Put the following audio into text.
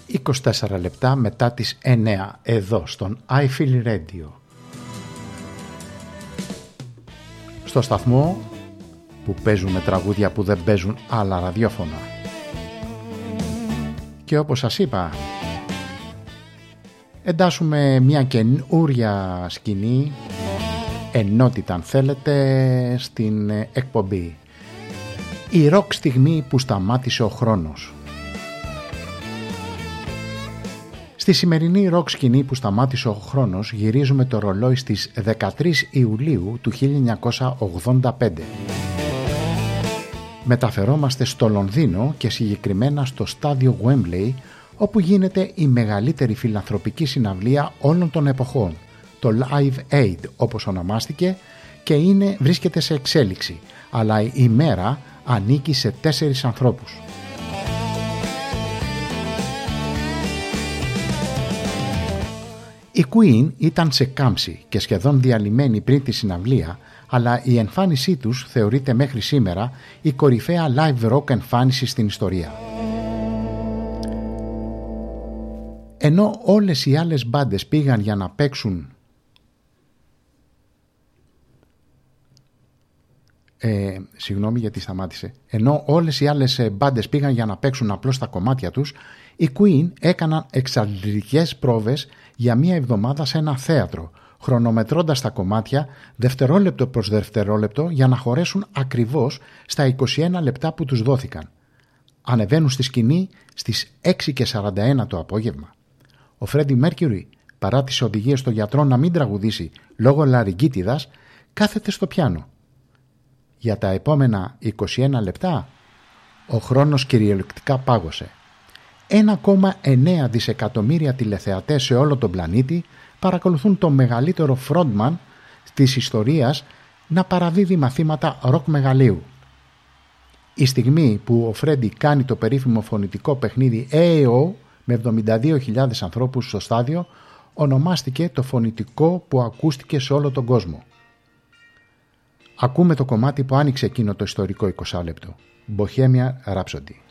24 λεπτά μετά τις 9 εδώ στον I Feel Radio. Στο σταθμό που παίζουμε τραγούδια που δεν παίζουν άλλα ραδιόφωνα. Και όπως σας είπα, εντάσσουμε μια καινούρια σκηνή, ενότητα αν θέλετε, στην εκπομπή. Η ροκ στιγμή που σταμάτησε ο χρόνος. Στη σημερινή ροκ σκηνή που σταμάτησε ο χρόνος γυρίζουμε το ρολόι στις 13 Ιουλίου του 1985. Μεταφερόμαστε στο Λονδίνο και συγκεκριμένα στο στάδιο Wembley, όπου γίνεται η μεγαλύτερη φιλανθρωπική συναυλία όλων των εποχών, το Live Aid όπως ονομάστηκε, και βρίσκεται σε εξέλιξη, αλλά η μέρα ανήκει σε 4 ανθρώπους. Η Queen ήταν σε κάμψη και σχεδόν διαλυμένη πριν τη συναυλία, αλλά η εμφάνισή τους θεωρείται μέχρι σήμερα η κορυφαία live rock εμφάνιση στην ιστορία. Ενώ όλες οι άλλες μπάντες πήγαν για να παίξουν συγγνώμη γιατί σταμάτησε. Ενώ όλες οι άλλες μπάντες πήγαν για να παίξουν απλώς τα κομμάτια τους, οι Queen έκαναν εξαντλητικές πρόβες για μία εβδομάδα σε ένα θέατρο, χρονομετρώντας τα κομμάτια δευτερόλεπτο προς δευτερόλεπτο για να χωρέσουν ακριβώς στα 21 λεπτά που τους δόθηκαν. Ανεβαίνουν στη σκηνή στις 6:41 το απόγευμα. Ο Φρέντι Μέρκιουρι, παρά τις οδηγίες στο γιατρό να μην τραγουδήσει λόγω λαρυγγίτιδας, κάθεται στο πιάνο. Για τα επόμενα 21 λεπτά ο χρόνος κυριολεκτικά πάγωσε. 1,9 δισεκατομμύρια τηλεθεατές σε όλο τον πλανήτη παρακολουθούν το μεγαλύτερο frontman της ιστορίας να παραδίδει μαθήματα ροκ μεγαλείου. Η στιγμή που ο Φρέντι κάνει το περίφημο φωνητικό παιχνίδι AO με 72.000 ανθρώπους στο στάδιο ονομάστηκε το φωνητικό που ακούστηκε σε όλο τον κόσμο. Ακούμε το κομμάτι που άνοιξε εκείνο το ιστορικό 20 λεπτό. Bohemian Rhapsody.